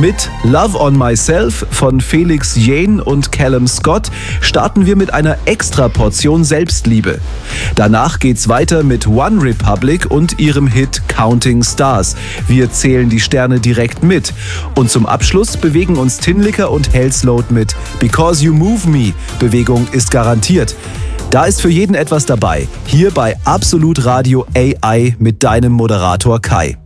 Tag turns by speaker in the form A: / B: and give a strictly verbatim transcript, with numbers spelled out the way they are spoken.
A: Mit Love on Myself von Felix Jähn und Callum Scott starten wir mit einer extra Portion Selbstliebe. Danach geht's weiter mit One Republic und ihrem Hit Counting Stars. Wir zählen die Sterne direkt mit. Und zum Abschluss bewegen uns Tinlicker und Hellsloat mit Because You Move Me. Bewegung ist garantiert. Da ist für jeden etwas dabei. Hier bei Absolut Radio A I mit deinem Moderator Kai.